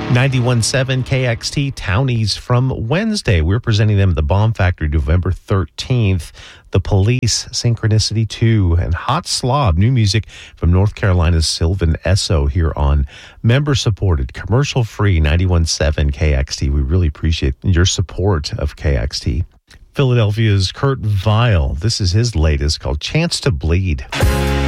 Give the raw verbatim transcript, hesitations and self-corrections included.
ninety-one point seven K X T Townies from Wednesday. We're presenting them at the Bomb Factory November thirteenth. The Police, Synchronicity two, and Hot Slob, new music from North Carolina's Sylvan Esso here on member-supported, commercial-free ninety-one point seven K X T. We really appreciate your support of K X T. Philadelphia's Kurt Vile. This is his latest called Chance to Bleed.